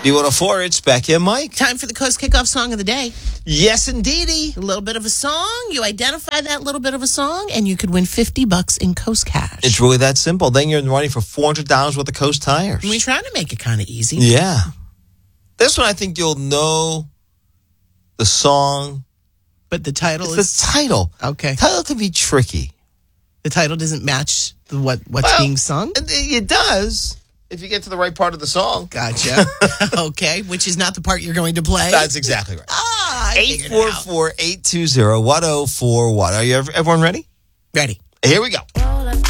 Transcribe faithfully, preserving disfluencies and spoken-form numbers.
B one oh four, it's Becky and Mike. Time for the Coast Kickoff Song of the Day. Yes, indeedy. A little bit of a song. You identify that little bit of a song, and you could win fifty bucks in Coast Cash. It's really that simple. Then you're running for four hundred dollars worth of Coast tires. We try to make it kind of easy. Yeah. This one, I think you'll know the song. But the title it's is... the title. Okay. The title could be tricky. The title doesn't match the, what what's well, being sung? It, it does. If you get to the right part of the song. Gotcha. Okay, which is not the part you're going to play. That's exactly right. Ah, eight four four, eight two zero, one zero four one. Are you everyone ready? Ready. Here we go.